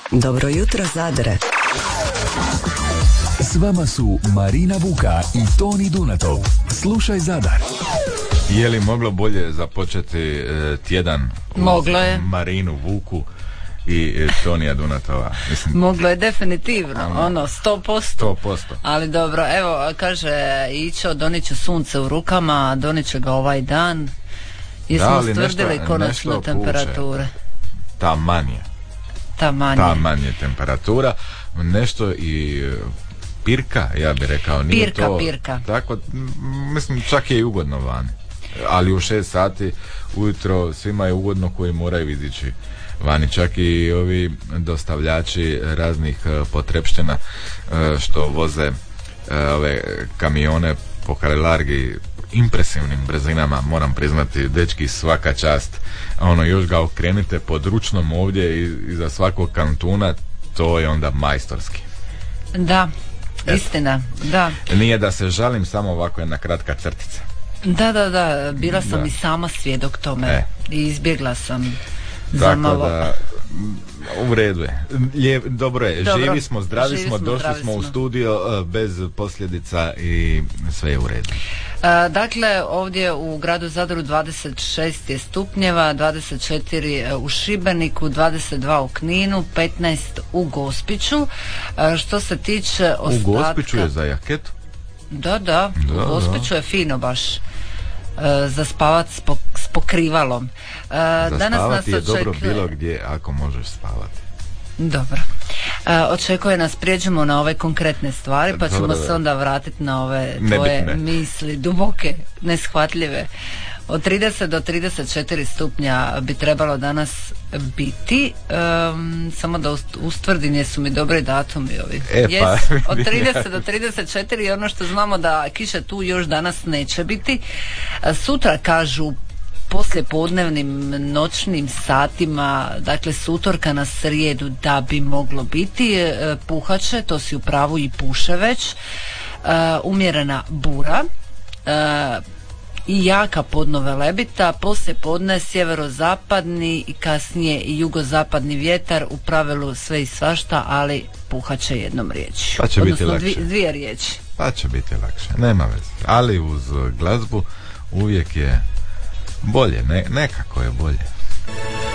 Dobro jutro, Zadre. S vama su Marina Vuka i Toni Dunatov. Slušaj Zadar. Je li moglo bolje započeti tjedan? Moglo je. Marinu Vuku i Tonija Dunatova. Mislim, moglo je definitivno, 100%. Ali dobro, evo, kaže Ićo, donijet ću sunce u rukama, donijet će ga ovaj dan. Jesmo stvrdili konačno temperature. Ta manje temperatura. Nešto i pirka, ja bih rekao. Nije pirka. Tako, mislim, čak je i ugodno van. Ali u 6 sati ujutro svima je ugodno koji moraju izići vani. Čak i ovi dostavljači raznih potrepština što voze ove kamione po Kalelargi impresivnim brzinama, moram priznati, dečki, svaka čast. Još ga okrenite pod ručnom ovdje iza svakog kantuna, to je onda majstorski. Da, istina, da. Nije da se žalim, samo ovako jedna kratka crtica. Da, bila sam i sama svjedok tome i izbjegla sam za malo. Tako da, u redu je. Dobro je, živi smo, zdravi smo, došli smo u studio bez posljedica i sve je u redu. Dakle, ovdje u gradu Zadru 26 je stupnjeva, 24 u Šibeniku, 22 u Kninu, 15 u Gospiću. Što se tiče ostatka... U Gospiću je za jaketu? Da, u Gospiću je fino baš za spavat s pokrivalom. Za spavati je dobro bilo gdje ako možeš spavati. Dobro. Očekuje nas, prijeđemo na ove konkretne stvari, pa ćemo se onda vratiti na ove tvoje misli, duboke, neshvatljive. Od 30 do 34 stupnja bi trebalo danas biti. Samo da ustvrdim, jesu mi dobri datumi ovi. Od 30 do 34 je ono što znamo da kiše tu još danas neće biti. Sutra kažu poslije podnevnim noćnim satima, dakle s utorka na srijedu da bi moglo biti, puhaće, to si u pravu i puše već, umjerena bura i jaka podnovelebita, poslije podne sjeverozapadni i kasnije i jugozapadni vjetar, u pravilu sve i svašta, ali puhaće jednom riječju. Pa će biti lakše. Dvije riječi. Pa će biti lakše, nema veze. Ali uz glazbu uvijek je bolje, nekako je bolje.